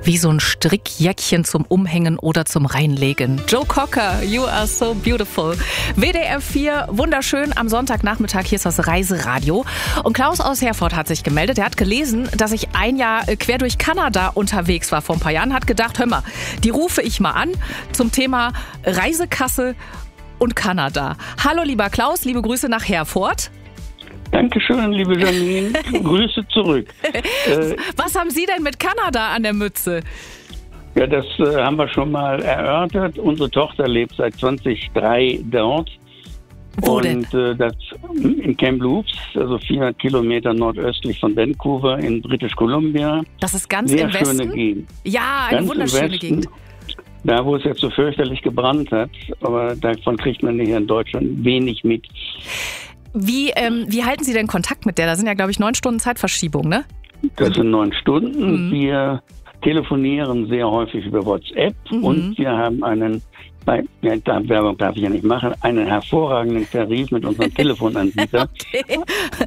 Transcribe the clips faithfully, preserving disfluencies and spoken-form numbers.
wie so ein Strickjäckchen zum Umhängen oder zum Reinlegen. Joe Cocker, You Are So Beautiful. W D R vier, wunderschön am Sonntagnachmittag. Hier ist das Reiseradio. Und Klaus aus Herford hat sich gemeldet. Er hat gelesen, dass ich ein Jahr quer durch Kanada unterwegs war vor ein paar Jahren. Hat gedacht, hör mal, die rufe ich mal an zum Thema Reisekasse und Kanada. Hallo lieber Klaus, liebe Grüße nach Herford. Dankeschön, liebe Janine. Grüße zurück. äh, Was haben Sie denn mit Kanada an der Mütze? Ja, das äh, haben wir schon mal erörtert. Unsere Tochter lebt seit zweitausenddrei dort. Wo und denn? Äh, das in Kamloops, also vierhundert Kilometer nordöstlich von Vancouver in British Columbia. Das ist ganz Sehr im Westen? schöne Gegend. Ja, eine Ganz wunderschöne im Westen, Gegend. Da, wo es jetzt so fürchterlich gebrannt hat. Aber davon kriegt man hier in Deutschland wenig mit. Wie, ähm, wie halten Sie denn Kontakt mit der? Da sind ja, glaube ich, neun Stunden Zeitverschiebung, ne? Das sind neun Stunden. Mhm. Wir telefonieren sehr häufig über WhatsApp Mhm. und wir haben einen, bei, ja, da Werbung darf ich ja nicht machen, einen hervorragenden Tarif mit unserem Telefonanbieter. Okay.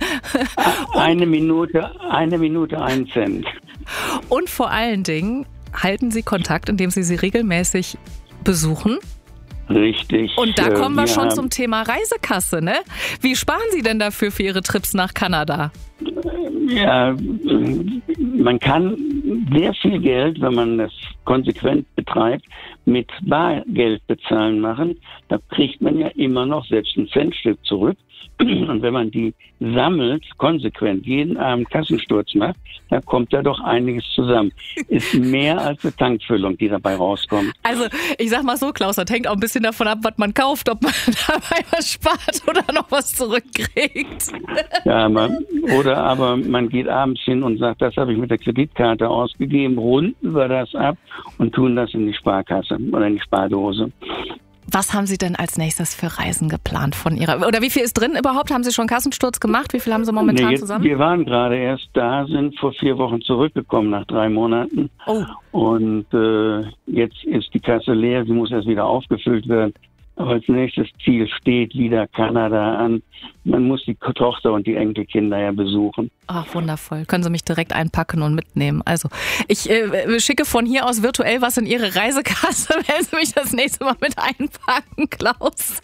Eine Minute, eine Minute, ein Cent. Und vor allen Dingen halten Sie Kontakt, indem Sie sie regelmäßig besuchen. Richtig. Und da kommen wir, wir schon haben, zum Thema Reisekasse, ne? Wie sparen Sie denn dafür für Ihre Trips nach Kanada? Ja, man kann sehr viel Geld, wenn man das konsequent betreibt, mit Bargeld bezahlen machen. Da kriegt man ja immer noch selbst ein Centstück zurück. Und wenn man die sammelt, konsequent jeden Abend Kassensturz macht, da kommt da doch einiges zusammen. Ist mehr als eine Tankfüllung, die dabei rauskommt. Also ich sag mal so, Klaus, das hängt auch ein bisschen davon ab, was man kauft, ob man dabei was spart oder noch was zurückkriegt. Ja, man, oder aber man geht abends hin und sagt, das habe ich mit der Kreditkarte ausgegeben, runden wir das ab und tun das in die Sparkasse oder in die Spardose. Was haben Sie denn als nächstes für Reisen geplant von Ihrer, oder wie viel ist drin überhaupt? Haben Sie schon Kassensturz gemacht? Wie viel haben Sie momentan nee, jetzt, zusammen? Wir waren gerade erst da, sind vor vier Wochen zurückgekommen nach drei Monaten. Oh. Und äh, jetzt ist die Kasse leer, sie muss erst wieder aufgefüllt werden. Aber als nächstes Ziel steht wieder Kanada an. Man muss die Tochter und die Enkelkinder ja besuchen. Ach, wundervoll. Können Sie mich direkt einpacken und mitnehmen. Also, ich äh, schicke von hier aus virtuell was in Ihre Reisekasse, wenn Sie mich das nächste Mal mit einpacken, Klaus.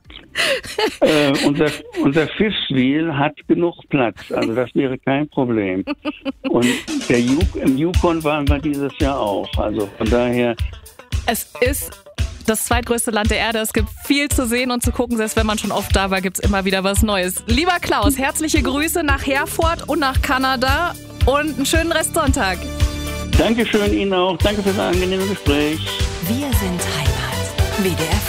äh, unser, unser Fifthwheel hat genug Platz, also das wäre kein Problem. Und der Yuk- im Yukon waren wir dieses Jahr auch. Also von daher. Es ist das zweitgrößte Land der Erde. Es gibt viel zu sehen und zu gucken. Selbst wenn man schon oft da war, gibt es immer wieder was Neues. Lieber Klaus, herzliche Grüße nach Herford und nach Kanada und einen schönen Restsonntag. Dankeschön Ihnen auch. Danke für das angenehme Gespräch. Wir sind Heimat. W D R